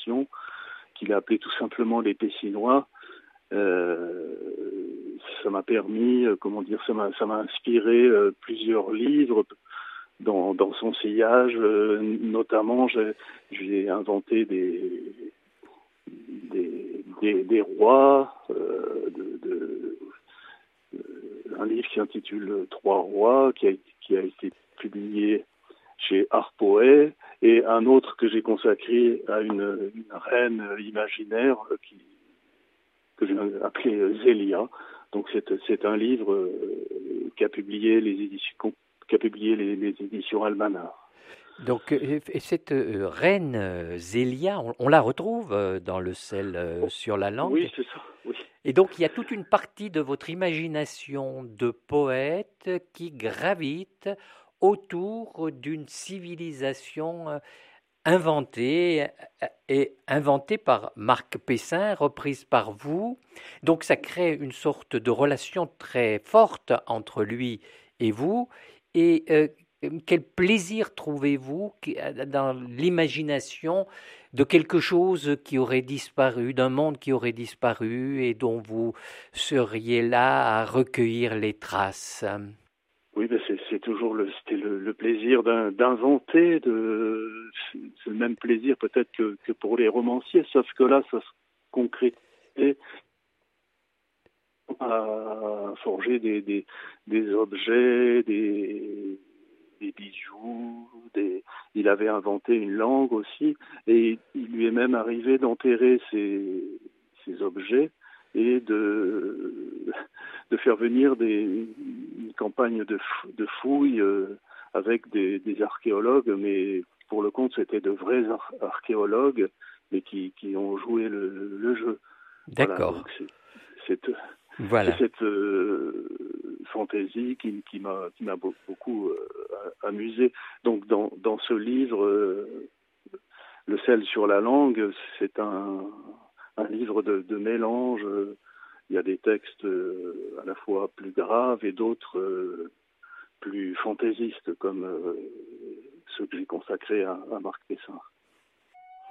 éditions, qu'il a appelé tout simplement Les Pessinois. Ça m'a permis, ça m'a inspiré plusieurs livres dans son sillage. Notamment, j'ai inventé des rois, un livre qui s'intitule Trois rois, qui a été publié chez Harpoé, et un autre que j'ai consacré à une reine imaginaire que j'ai appelé Zélia. Donc c'est un livre qu'a publié les éditions Almanar. Donc, et cette reine Zélia, on la retrouve dans Le sel sur la langue. Oui, c'est ça, oui. Et donc, il y a toute une partie de votre imagination de poète qui gravite autour d'une civilisation inventée par Marc Pessin, reprise par vous. Donc, ça crée une sorte de relation très forte entre lui et vous. Et quel plaisir trouvez-vous dans l'imagination de quelque chose qui aurait disparu, d'un monde qui aurait disparu et dont vous seriez là à recueillir les traces? Oui, ben c'est toujours c'était le plaisir d'inventer, c'est le même plaisir peut-être que pour les romanciers, sauf que là, ça se concrétisait à forger des objets, des bijoux, il avait inventé une langue aussi, et il lui est même arrivé d'enterrer ces objets et de faire venir une campagne de fouilles avec des archéologues, mais pour le compte, c'était de vrais archéologues, mais qui ont joué le jeu. Voilà, D'accord. donc c'est Voilà. cette fantaisie qui m'a beaucoup amusé. Donc dans ce livre, Le sel sur la langue, c'est un livre de mélange. Il y a des textes à la fois plus graves et d'autres plus fantaisistes, comme ceux que j'ai consacrés à Marc Pessin.